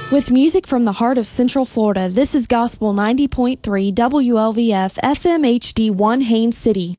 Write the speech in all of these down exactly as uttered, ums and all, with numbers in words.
With music from the heart of Central Florida, this is Gospel ninety point three W L V F F M H D one Haines City.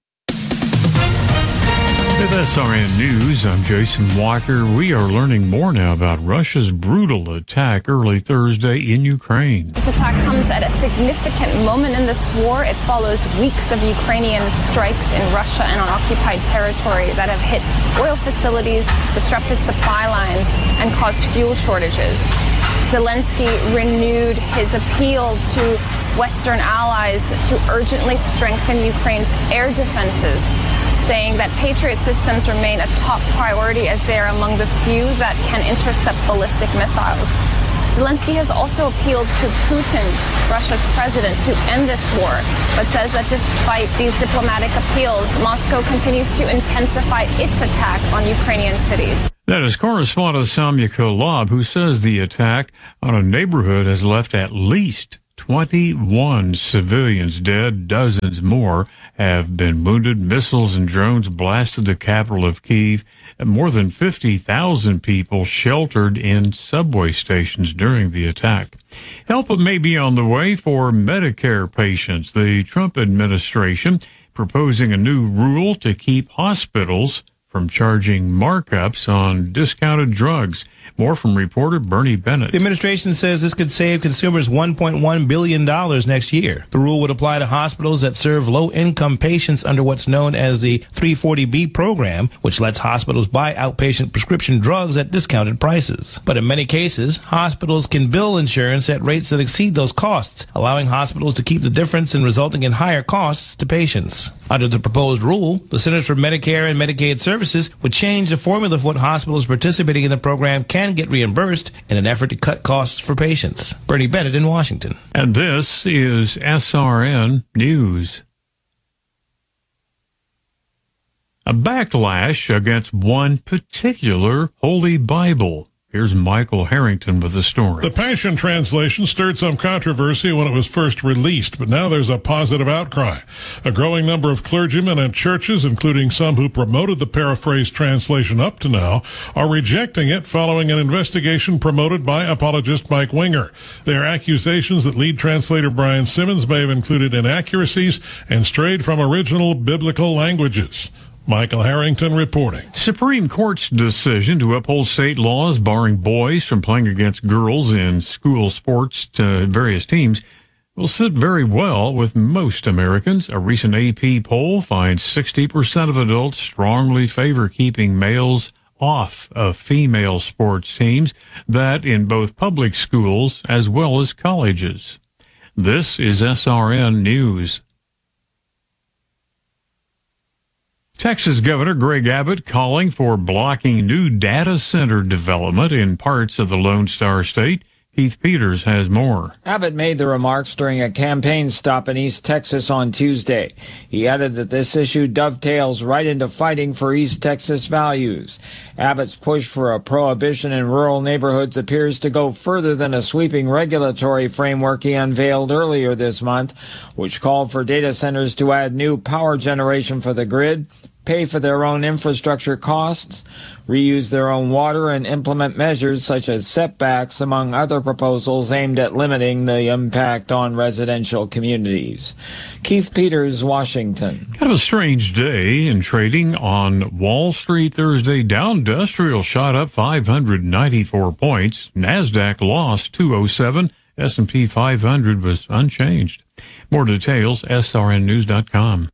With S R N News, I'm Jason Walker. We are learning more now about Russia's brutal attack early Thursday in Ukraine. This attack comes at a significant moment in this war. It follows weeks of Ukrainian strikes in Russia and on occupied territory that have hit oil facilities, disrupted supply lines, and caused fuel shortages. Zelensky renewed his appeal to Western allies to urgently strengthen Ukraine's air defenses, saying that Patriot systems remain a top priority as they are among the few that can intercept ballistic missiles. Zelensky has also appealed to Putin, Russia's president, to end this war, but says that despite these diplomatic appeals, Moscow continues to intensify its attack on Ukrainian cities. That is correspondent Samya Kolab, who says the attack on a neighborhood has left at least twenty-one civilians dead. Dozens more have been wounded. Missiles and drones blasted the capital of Kyiv, and more than fifty thousand people sheltered in subway stations during the attack. Help may be on the way for Medicare patients. The Trump administration proposing a new rule to keep hospitals from charging markups on discounted drugs. More from reporter Bernie Bennett. The administration says this could save consumers one point one billion dollars next year. The rule would apply to hospitals that serve low-income patients under what's known as the three forty B program, which lets hospitals buy outpatient prescription drugs at discounted prices. But in many cases, hospitals can bill insurance at rates that exceed those costs, allowing hospitals to keep the difference and resulting in higher costs to patients. Under the proposed rule, the Centers for Medicare and Medicaid Services would change the formula for what hospitals participating in the program can get reimbursed in an effort to cut costs for patients. Bernie Bennett in Washington. And this is S R N News. A backlash against one particular Holy Bible. Here's Michael Harrington with the story. The Passion Translation stirred some controversy when it was first released, but now there's a positive outcry. A growing number of clergymen and churches, including some who promoted the paraphrased translation up to now, are rejecting it following an investigation promoted by apologist Mike Winger. They are accusations that lead translator Brian Simmons may have included inaccuracies and strayed from original biblical languages. Michael Harrington reporting. Supreme Court's decision to uphold state laws barring boys from playing against girls in school sports to various teams will sit very well with most Americans. A recent A P poll finds sixty percent of adults strongly favor keeping males off of female sports teams, that in both public schools as well as colleges. This is S R N News. Texas Governor Greg Abbott calling for blocking new data center development in parts of the Lone Star State. Keith Peters has more. Abbott made the remarks during a campaign stop in East Texas on Tuesday. He added that this issue dovetails right into fighting for East Texas values. Abbott's push for a prohibition in rural neighborhoods appears to go further than a sweeping regulatory framework he unveiled earlier this month, which called for data centers to add new power generation for the grid, pay for their own infrastructure costs, reuse their own water, and implement measures such as setbacks, among other proposals aimed at limiting the impact on residential communities. Keith Peters, Washington. Kind of a strange day in trading on Wall Street Thursday. Dow Industrial shot up five hundred ninety-four points. NASDAQ lost two oh seven. S and P five hundred was unchanged. More details, S R N news dot com.